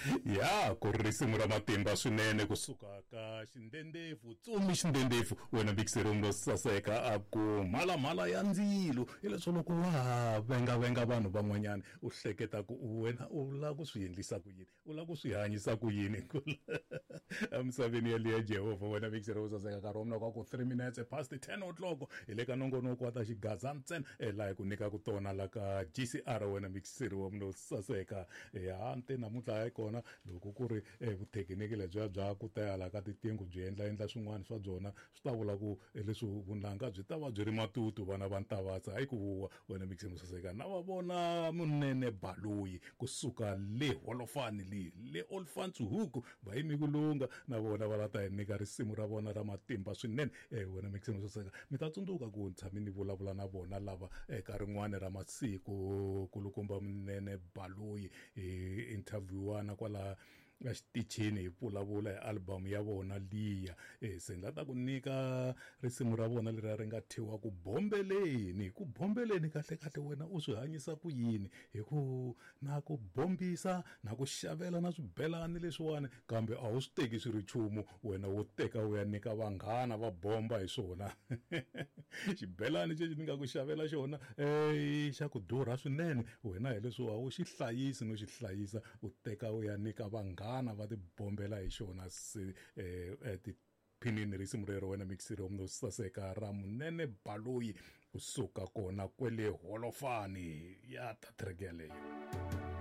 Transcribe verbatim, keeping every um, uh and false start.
ya ku ri risimu ra matimba swinene kusuka ka xindendhefu tsumi xindendhefu wena mikiserimu ro saseka a ku mhalamhala ya ndzilo hileswo loko wa ha vengavenga vanhu van'wanyana u hleketa ku wena u lava ku swi endlisa ku yini u lava ku swi hanyisa ku yini emisaveni yaliya Jehovha wena mikiserimu ro saseka ka romna kwa ku three minutes past ten o'clock hi le ka nongonoko wa ta xigaza ntsena laha ku nyikaku tona la ka G C R wena mikiserimu ro saseka ya nte namuntlha hi kona loko ku ri vuthekiniki lebyiya bya ku tala ka titingu byi endla endla swin'wana swa byona swi ta vula ku leswi vunanga byi ta va byi ri matutu vana va ntavatsa hayi ku wena mikiserimu saseka na va vona Munene Baloyi kusuka le holofani le le Olfantshoek va yimi kulunga na vona va la ta hi nyika risimu ra vona ra matimba swinene wena mikiserimu saseka mi ta tsundzuka ku tshami ni vulavula na vona lava eka rin'wana ra masiku kulukumba Munene Baloyi hi interviewana kwala exitichini hi vulavula hi album ya vona liya se ni la ta ku nyika risimu ra vona leri ri nga thyiwa ku bombeleni ku bombeleni kahle kahle wena u swi hanyisa ku yini hi ku na ku bombisa na ku xavela na swibelani leswiwani kambe a wu swi teki swi ri nchumu wena wo teka u ya nyika vanghana va bomba hi swona xibelani xexi ni nga ku xavela xona i xa ku durha swinene wena hi leswo a wu xi hlayisi no xi hlayisa u teka u ya nyika vanghana va ti bombela hi xona se ti phinini risimu rero wena mikiserimu ro saseka ra Munene Baloyi kusuka kona kwele holofani ya ta track yaleyo.